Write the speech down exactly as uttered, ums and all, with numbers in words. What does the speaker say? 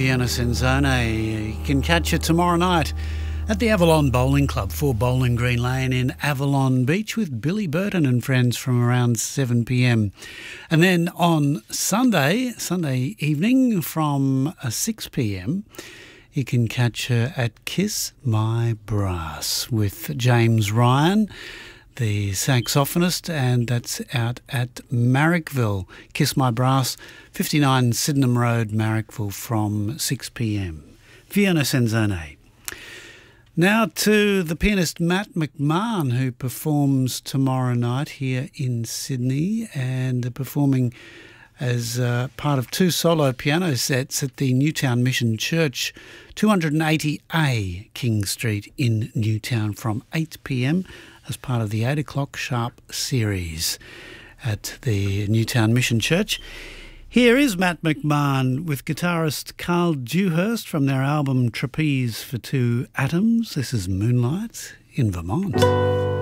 Fiona Senzone. You can catch her tomorrow night at the Avalon Bowling Club, four Bowling Green Lane in Avalon Beach, with Billy Burton and friends from around seven p m. And then on Sunday, Sunday evening from six p m, you can catch her at Kiss My Brass with James Ryan, the saxophonist, and that's out at Marrickville. Kiss My Brass, fifty-nine Sydenham Road, Marrickville, from six p m. Fiona Senzone. Now to the pianist Matt McMahon, who performs tomorrow night here in Sydney, and performing as uh, part of two solo piano sets at the Newtown Mission Church, two eighty A King Street in Newtown, from eight p m as part of the eight o'clock sharp series at the Newtown Mission Church. Here is Matt McMahon with guitarist Carl Dewhurst from their album Trapeze for Two Atoms. This is Moonlight in Vermont.